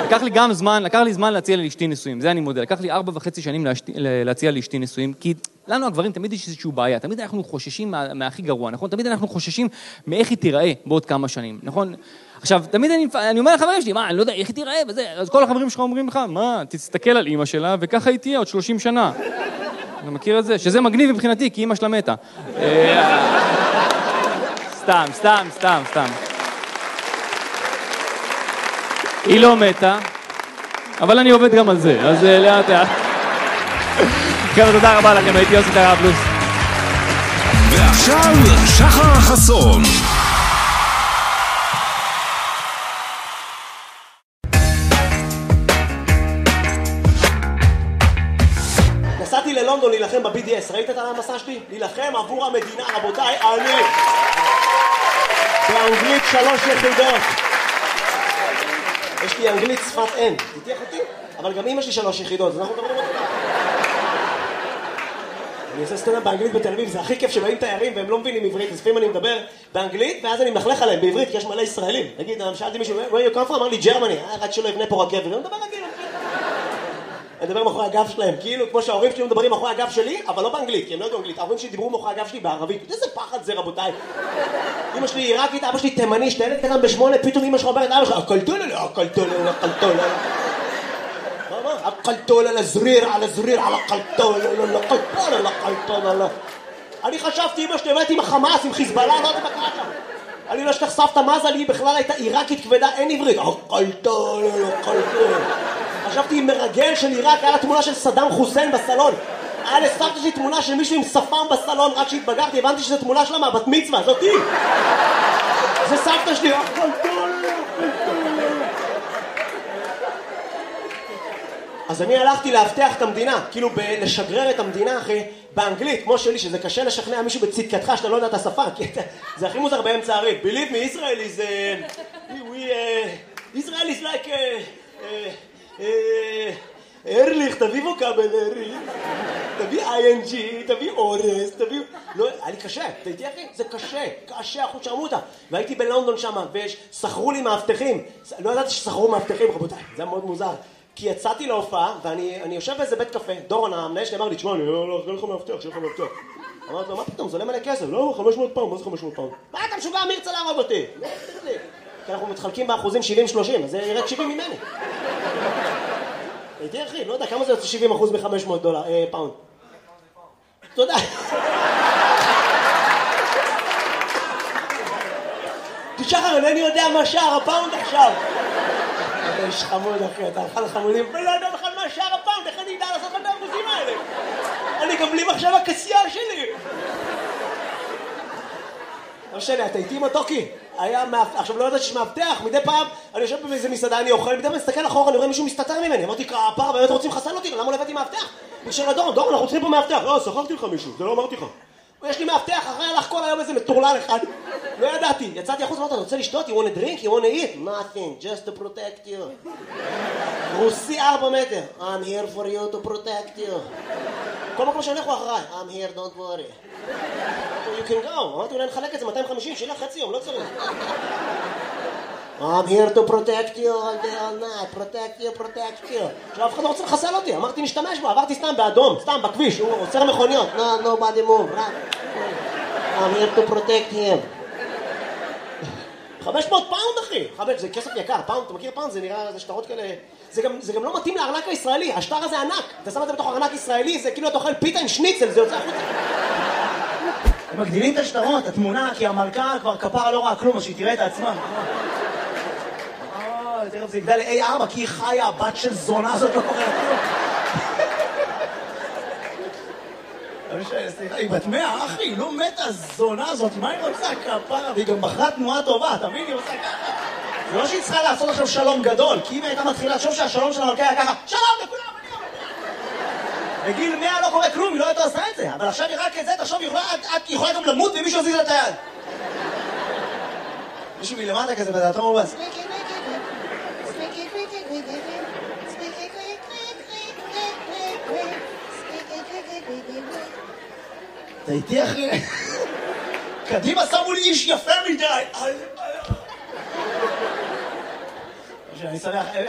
לקח לי זמן להציע לאשתי נישואים, זה אני מודה. לקח לי 4.5 שנים להציע לאשתי נישואים, כי לנו הגברים תמיד יש איזושהי בעיה, תמיד אנחנו חוששים מהכי גרוע, נכון? תמיד אנחנו חוששים מאיך היא תיראה בעוד כמה שנים, נכון? עכשיו, תמיד אני אומר לחברים שלי, אני לא יודע איך היא תיראה וזה, אז כל החברים שלך אומרים לך, תסתכל על אמא שלה, וככה היא תהיה עוד 30 שנה. אני מכיר את זה, שזה מגניב מבחינתי, כי אמא שלה מתה. סתם. היא לא מתה, אבל אני עובד גם על זה, אז לאט. חבר'ה, תודה רבה לכם, הייתי יוסי טרה פלוס. ועכשיו שחר חסון. נסעתי ללונדון להילחם ב-BDS, ראית את המסע שלי? להילחם עבור המדינה, רבותיי, אני באנגלית 3 יחידות. יש לי אנגלית שפת אם, תתייח אותי? אבל גם אמא שלי 3 יחידות, אז אנחנו מדברים אותי. אני עושה סטנדאפ באנגלית בתל אביב, זה הכי כיף שבאים תיירים והם לא מבינים עברית, אז לפעמים אני מדבר באנגלית ואז אני מנחלך עליהם בעברית, כי יש מלא ישראלים. נגיד, שאלתי מישהו, where you come from? אמר לי, ג'רמני, רק שלא יבנה פה רכבת, אני מדבר רגיל. אני מדבר מאחורי הגב שלהם, כאילו כמו שההורים שלי מדברים מאחורי הגב שלי, אבל לא באנגלית, כי הם לא יודעים אנגלית. ההורים שלי דיברו מאחורי הגב שלי בערבית. איזה פחד זה, רבותיי. אמא שלי עיראקית, אבא שלי תימני, שתלד קטן ב8, פתאום אמא שלך אומרת, אבא שלך, הקלטול על הזריר, על הקלטול. אני חשבתי, אמא שלי עובדת עם החמאס, עם חיזבאללה, לא יודעת מה קרה שם. אני לא שכח סבתא מזה, לי בכלל הייתה עיראקית כבדה, אין עברית. הקלטול. חשבתי עם מרגל של עיראק, היה לה תמונה של סדאם חוסיין בסלון. היה לסבתא שלי תמונה של מישהו עם שפם בסלון, רק שהתבגרתי, הבנתי שזו תמונה שלה מהבת מצווה, זאתי. זה סבתא שלי, אז אני הלכתי להבטח את המדינה, כאילו לשגרר את המדינה, אחי, באנגלית, כמו שלי, שזה קשה לשכנע מישהו בצדקתך שאתה לא יודע את השפה, כי זה הכי מוזר באמצע הריב. Believe me, Israel is... Israel is like... ארליך, תביא ווקאבל, תביא ING, תביא אורס, תביא... לא, היה לי קשה, אתה איתי אחי? זה קשה, אחוז שרמוטה. והייתי בלונדון שם, ושכרו לי מאבטחים. לא ידעתי ששכרו מאבטחים, רבותיי, זה היה מאוד מוזר. כי יצאתי להופעה, ואני יושב באיזה בית קפה, דורון המנהל שלי אמר לי, תשמע, אני לא אראה לך מאבטח. אמרתי לו, מה פתאום, זה עולה מלא כסף? לא, 500 פאונד, מה זה 500 פאונד? מה אתה משוגע, מי ירצה להרוג אותי? כי אנחנו מתחלקים באחוזים 70-30, אז זה ירד 70 ממני. הייתי אחי, לא יודע, כמה זה יוצא 70% מ-500 פאונד? תודה. תשחר, אינני יודע מה שער הפאונד עכשיו. אתה איש חמוד אחי, אתה אכל חמודים, ולא יודע בכלל מה שער הפאונד, איך אני אדע לעשות את האחוזים האלה? אני גם בלי מחשב הכסייה שלי. לא שני, אתה איתי עם הטוקי? עכשיו לא יודעת שיש מאבטח, מדי פעם אני יושב באיזה מסעדה, אני אוכל, מדי פעם מסתכל אחורה, אני רואה מישהו מסתתר ממני, אמרתי, כפרה, באמת רוצים לחסל אותי, למה לא הבאתי מאבטח? בקשר לדורון, אנחנו צריכים פה מאבטח. לא, שכחתי לך מישהו, זה לא אמרתי לך. יש לי מאבטח, אחרי הלך כל היום איזה מטורלל אחד. לא ידעתי, יצאתי החוץ, אמרת, אתה רוצה לשתות? You want a drink? You want to eat? Nothing, just to protect you. רוסי 4 מטר. I'm here for you to protect you. כל מקום שהולך הוא אחריי. I'm here, don't worry. You can go. אמרתי, אולי נחלק את זה 250, שילה חצי יום, לא צריך. I'm here to protect you all day, all night. Protect you. עכשיו אף אחד לא רוצה לחסל אותי. אמרתי, נשתמש בו, עברתי סתם באדום, סתם בכביש, הוא עוצר מכוניות. Nobody move, right? I'm here to protect him. 500 פאונד, אחי. זה כסף יקר. פאונד, אתה מכיר פאונד? זה נראה, זה שטרות כאלה... זה גם לא מתאים לארנק הישראלי. השטר הזה ענק. אתה שם את זה בתוך ארנק ישראלי, זה כאילו אתה אוכל פיתה עם שניצל, זה יוצא החוצה. הם מגדילים את השטרות, התמונה, כי המלכה כבר כפרה לא ראה כלום, אז שהיא תראה את עצמה. תראה, זה יגדל ל-A4, כי היא חיה, הבת של זונה הזאת לא קוראה כלום. סליחה, היא בת 100, אחי, היא לא מתה הזונה הזאת, מה היא רוצה כפרה? והיא גם בחרה תנועה טובה, תבין? היא עושה ככה. זה לא שהיא צריכה לעשות עכשיו שלום גדול, כי אם היא הייתה מתחילה לחשוב שהשלום של המלכה היה ככה, שלום לכולם, אני אומר. בגיל 100 לא קורה כלום, היא לא הייתה עושה את זה, אבל עכשיו היא רק את זה, תחשוב, היא יכולה גם למות ומישהו עזיז לה את היד. מישהו מלמטה כזה בדעתו מובס. אתה איתי אחי? קדימה שמו לי איש יפה מדי. אני שמח,